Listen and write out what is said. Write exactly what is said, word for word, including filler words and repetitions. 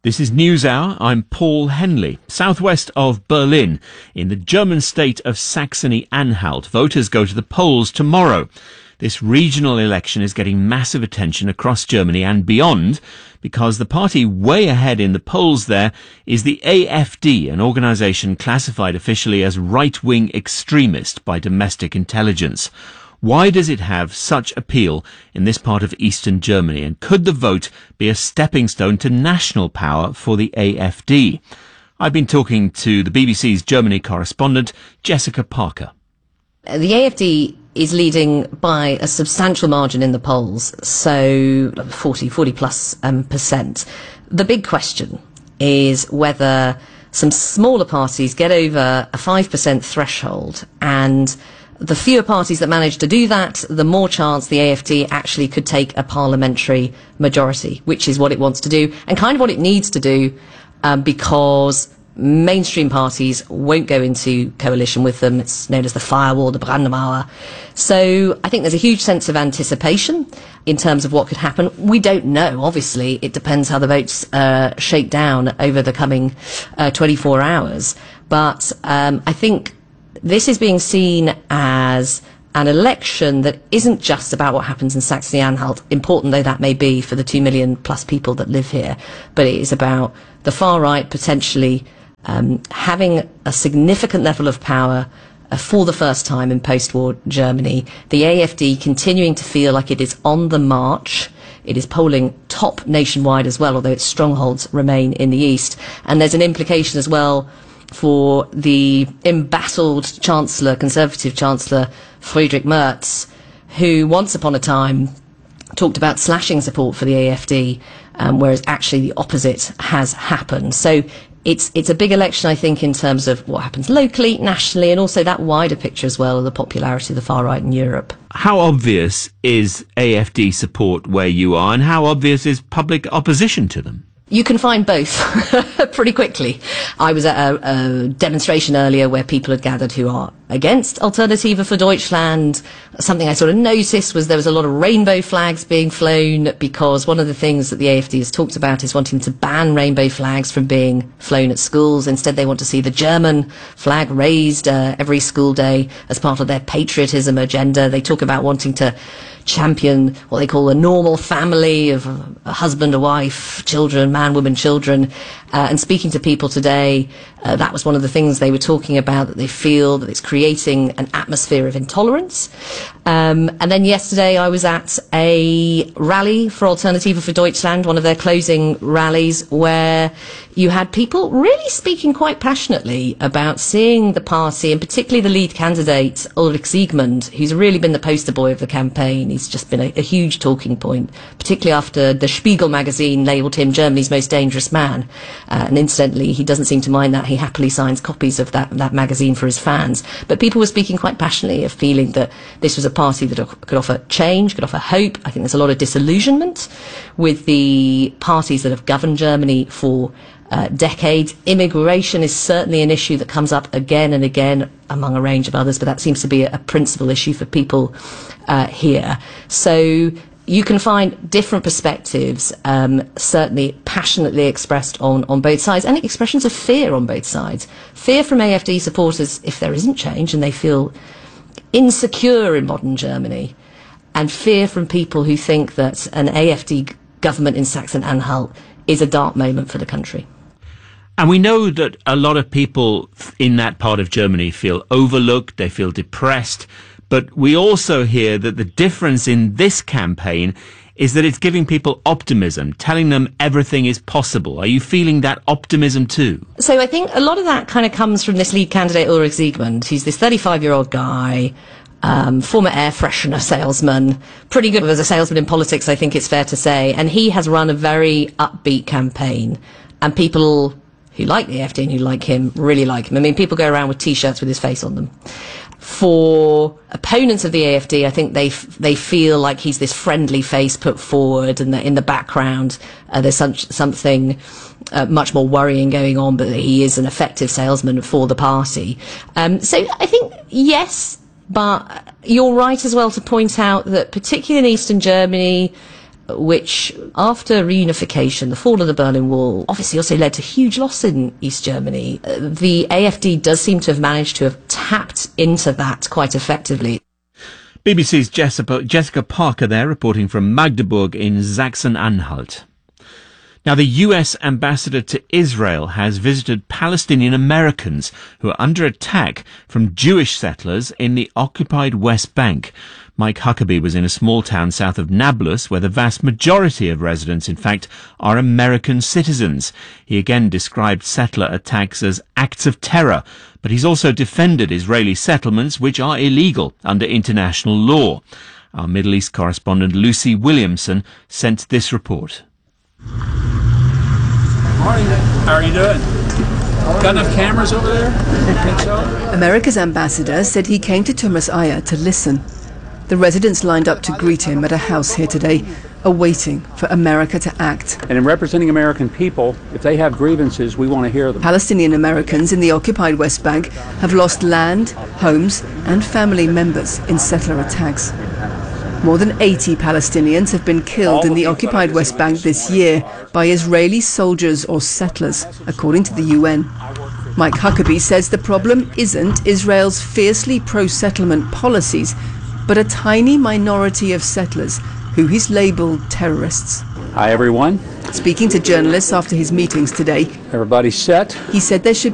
This is NewsHour. I'm Paul Henley. Southwest of Berlin, in the German state of Saxony-Anhalt, voters go to the polls tomorrow. This regional election is getting massive attention across Germany and beyond because the party way ahead in the polls there is the A F D, an organisation classified officially as right-wing extremist by domestic intelligence. Why does it have such appeal in this part of eastern Germany, and could the vote be a stepping stone to national power for the A F D? I've been talking to the B B C's Germany correspondent, Jessica Parker. The A F D is leading by a substantial margin in the polls, so forty, forty plus um, percent. The big question is whether some smaller parties get over a five percent threshold, and the fewer parties that manage to do that, the more chance the A F D actually could take a parliamentary majority, which is what it wants to do and kind of what it needs to do, um, because mainstream parties won't go into coalition with them. It's known as the firewall, the Brandmauer. So I think there's a huge sense of anticipation in terms of what could happen. We don't know, obviously. It depends how the votes uh, shake down over the coming uh, twenty-four hours. But um, I think this is being seen as an election that isn't just about what happens in Saxony-Anhalt, important though that may be for the two million plus people that live here, but it is about the far right potentially um, having a significant level of power uh, for the first time in post-war Germany, the A F D continuing to feel like it is on the march. It is polling top nationwide as well, although its strongholds remain in the east. And there's an implication as well for the embattled Chancellor, Conservative Chancellor Friedrich Merz, who once upon a time talked about slashing support for the A F D, um, whereas actually the opposite has happened. So it's it's a big election, I think, in terms of what happens locally, nationally, and also that wider picture as well of the popularity of the far right in Europe. How obvious is A F D support where you are, and how obvious is public opposition to them? You can find both pretty quickly. I was at a, a demonstration earlier where people had gathered who are against Alternative für Deutschland. Something I sort of noticed was there was a lot of rainbow flags being flown, because one of the things that the A F D has talked about is wanting to ban rainbow flags from being flown at schools. Instead, they want to see the German flag raised uh, every school day as part of their patriotism agenda. They talk about wanting to champion what they call a normal family of a husband, a wife, children, man, woman, children. Uh, and speaking to people today, uh, that was one of the things they were talking about, that they feel that it's creating an atmosphere of intolerance. Um, and then yesterday I was at a rally for Alternative für Deutschland, one of their closing rallies, where you had people really speaking quite passionately about seeing the party, and particularly the lead candidate, Ulrich Siegmund, who's really been the poster boy of the campaign. He's just been a, a huge talking point, particularly after the Spiegel magazine labelled him Germany's most dangerous man. Uh, and incidentally, he doesn't seem to mind that. He happily signs copies of that, that magazine for his fans. But people were speaking quite passionately of feeling that this was a party that could offer change, could offer hope. I think there's a lot of disillusionment with the parties that have governed Germany for uh, decades. Immigration is certainly an issue that comes up again and again among a range of others, but that seems to be a, a principal issue for people uh, here. So you can find different perspectives, um, certainly passionately expressed on, on both sides, and expressions of fear on both sides. Fear from A F D supporters if there isn't change and they feel insecure in modern Germany, and fear from people who think that an A F D government in Saxony-Anhalt is a dark moment for the country. And we know that a lot of people in that part of Germany feel overlooked, they feel depressed. But we also hear that the difference in this campaign is that it's giving people optimism, telling them everything is possible. Are you feeling that optimism too? So I think a lot of that kind of comes from this lead candidate, Ulrich Siegmund, who's this thirty-five-year-old guy, um, former air freshener salesman, pretty good as a salesman in politics, I think it's fair to say. And he has run a very upbeat campaign, and people who like the A F D and who like him really like him. I mean, people go around with T-shirts with his face on them. For opponents of the A F D, I think they f- they feel like he's this friendly face put forward, and that in the background uh, there's some, something uh, much more worrying going on, but that he is an effective salesman for the party. Um, so I think, yes, but you're right as well to point out that particularly in Eastern Germany, which, after reunification, the fall of the Berlin Wall, obviously also led to huge loss in East Germany. Uh, the A F D does seem to have managed to have tapped into that quite effectively. B B C's Jessica, Jessica Parker there, reporting from Magdeburg in Sachsen-Anhalt. Now, the U S ambassador to Israel has visited Palestinian Americans who are under attack from Jewish settlers in the occupied West Bank. Mike Huckabee was in a small town south of Nablus where the vast majority of residents, in fact, are American citizens. He again described settler attacks as acts of terror, but he's also defended Israeli settlements which are illegal under international law. Our Middle East correspondent Lucy Williamson sent this report. Morning. How are you doing? Got enough cameras over there? Think so? America's ambassador said he came to Tumas Aya to listen. The residents lined up to greet him at a house here today, awaiting for America to act. And in representing American people, if they have grievances, we want to hear them. Palestinian Americans in the occupied West Bank have lost land, homes, and family members in settler attacks. More than eighty Palestinians have been killed in the occupied West Bank this year by Israeli soldiers or settlers, according to the U N. Mike Huckabee says the problem isn't Israel's fiercely pro-settlement policies, but a tiny minority of settlers who he's labelled terrorists. Hi, everyone. Speaking to journalists after his meetings today, Everybody's set. he said there should